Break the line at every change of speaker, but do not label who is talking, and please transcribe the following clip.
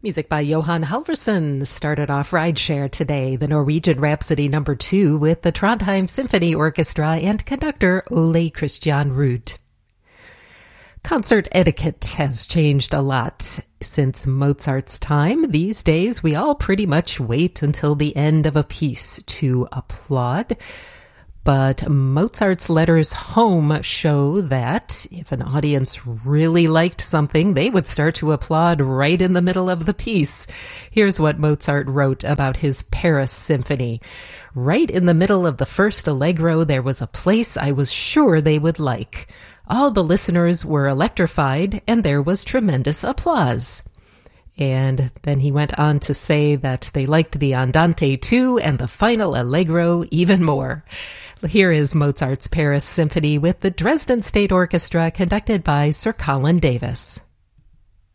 Music by Johan Halvorsen started off Rideshare today, the Norwegian Rhapsody No. 2 with the Trondheim Symphony Orchestra and conductor Ole Christian Ruud. Concert etiquette has changed a lot since Mozart's time. These days, we all pretty much wait until the end of a piece to applaud. But Mozart's letters home show that if an audience really liked something, they would start to applaud right in the middle of the piece. Here's what Mozart wrote about his Paris Symphony. Right in the middle of the first allegro, there was a place I was sure they would like. All the listeners were electrified, and there was tremendous applause. And then he went on to say that they liked the Andante too, and the final allegro even more. Here is Mozart's Paris Symphony with the Dresden State Orchestra conducted by Sir Colin Davis.